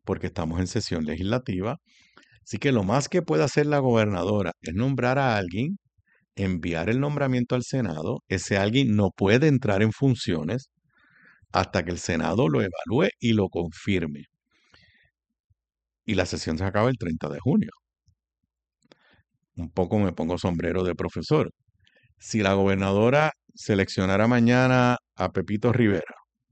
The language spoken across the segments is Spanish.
porque estamos en sesión legislativa. Así que lo más que puede hacer la gobernadora es nombrar a alguien, enviar el nombramiento al Senado. Ese alguien no puede entrar en funciones hasta que el Senado lo evalúe y lo confirme. Y la sesión se acaba el 30 de junio. Un poco me pongo sombrero de profesor. Si la gobernadora seleccionara mañana a Pepito Rivera,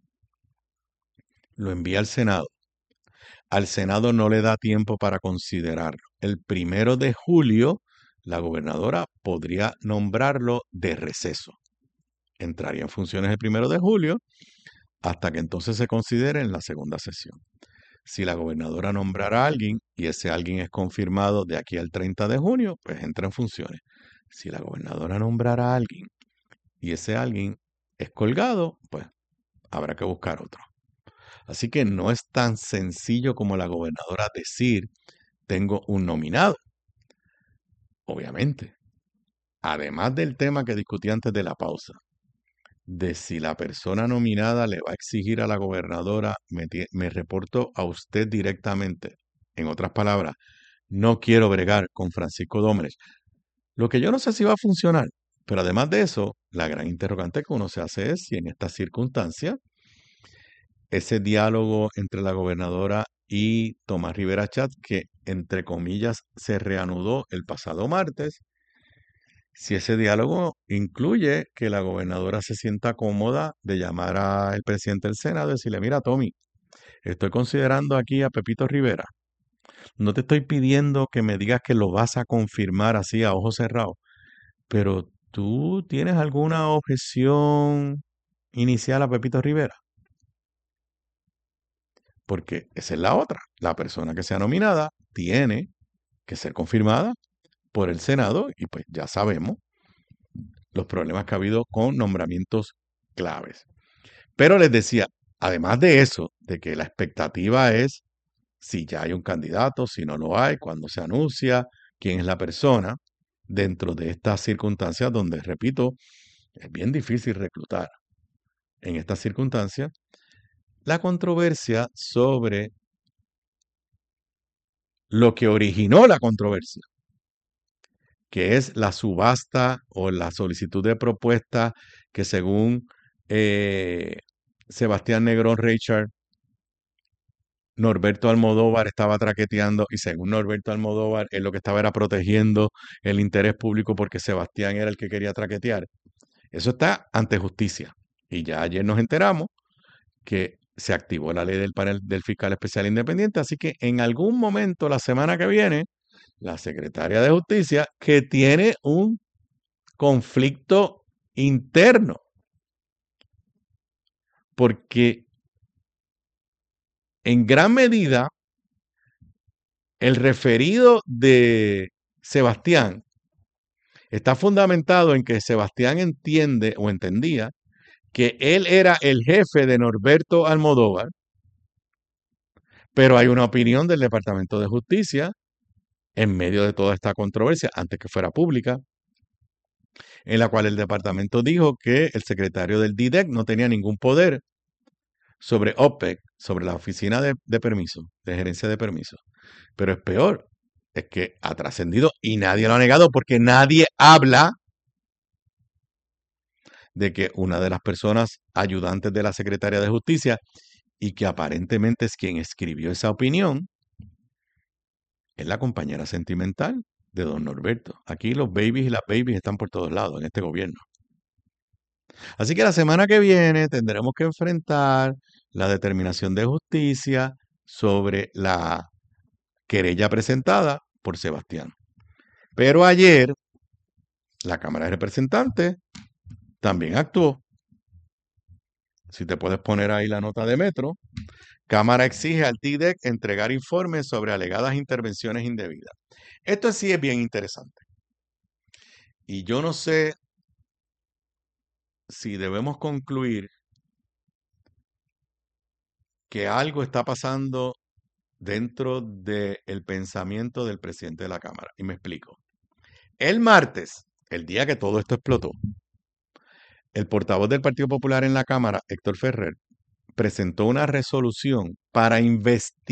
lo envía al Senado no le da tiempo para considerarlo. El 1 de julio, la gobernadora podría nombrarlo de receso. Entraría en funciones el 1 de julio hasta que entonces se considere en la segunda sesión. Si la gobernadora nombrara a alguien y ese alguien es confirmado de aquí al 30 de junio, pues entra en funciones. Si la gobernadora nombrara a alguien y ese alguien es colgado, pues habrá que buscar otro. Así que no es tan sencillo como la gobernadora decir, tengo un nominado. Obviamente, además del tema que discutí antes de la pausa, de si la persona nominada le va a exigir a la gobernadora, me reporto a usted directamente. En otras palabras, no quiero bregar con Francisco Dómez. Lo que yo no sé si va a funcionar, pero además de eso, la gran interrogante que uno se hace es si en estas circunstancias ese diálogo entre la gobernadora y Tomás Rivera Chatz, que entre comillas se reanudó el pasado martes, si ese diálogo incluye que la gobernadora se sienta cómoda de llamar al presidente del Senado y decirle, mira, Tommy, estoy considerando aquí a Pepito Rivera. No te estoy pidiendo que me digas que lo vas a confirmar así a ojos cerrados, pero ¿tú tienes alguna objeción inicial a Pepito Rivera? Porque esa es la otra. La persona que sea nominada tiene que ser confirmada por el Senado y pues ya sabemos los problemas que ha habido con nombramientos claves. Pero les decía, además de eso, de que la expectativa es si ya hay un candidato, si no lo hay, cuándo se anuncia, quién es la persona, dentro de estas circunstancias donde, repito, es bien difícil reclutar. En estas circunstancias, la controversia sobre lo que originó la controversia, que es la subasta o la solicitud de propuesta que según Sebastián Negrón Richard, Norberto Almodóvar estaba traqueteando y según Norberto Almodóvar, él lo que estaba era protegiendo el interés público porque Sebastián era el que quería traquetear. Eso está ante justicia. Y ya ayer nos enteramos que se activó la ley del panel del fiscal especial independiente, así que en algún momento la semana que viene, la secretaria de Justicia, que tiene un conflicto interno, porque en gran medida el referido de Sebastián está fundamentado en que Sebastián entiende o entendía que él era el jefe de Norberto Almodóvar, pero hay una opinión del Departamento de Justicia en medio de toda esta controversia, antes que fuera pública, en la cual el departamento dijo que el secretario del DIDEC no tenía ningún poder sobre OPEC, sobre la oficina de permiso, de gerencia de permiso. Pero es peor, es que ha trascendido y nadie lo ha negado porque nadie habla de que una de las personas ayudantes de la secretaria de Justicia y que aparentemente es quien escribió esa opinión, es la compañera sentimental de don Norberto. Aquí los babies y las babies están por todos lados en este gobierno. Así que la semana que viene tendremos que enfrentar la determinación de justicia sobre la querella presentada por Sebastián. Pero ayer la Cámara de Representantes también actuó. Si te puedes poner ahí la nota de Metro, Cámara exige al TIDEC entregar informes sobre alegadas intervenciones indebidas. Esto sí es bien interesante. Y yo no sé si debemos concluir que algo está pasando dentro del pensamiento del presidente de la Cámara. Y me explico. El martes, el día que todo esto explotó, el portavoz del Partido Popular en la Cámara, Héctor Ferrer, presentó una resolución para investigar